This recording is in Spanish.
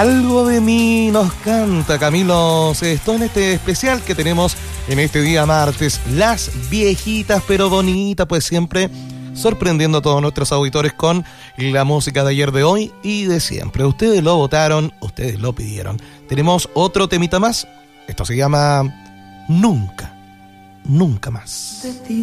Algo de mí nos canta Camilo Sesto en este especial que tenemos en este día martes. Las viejitas pero bonitas, pues siempre sorprendiendo a todos nuestros auditores con la música de ayer, de hoy y de siempre. Ustedes lo votaron, ustedes lo pidieron. Tenemos otro temita más. Esto se llama Nunca, Nunca Más.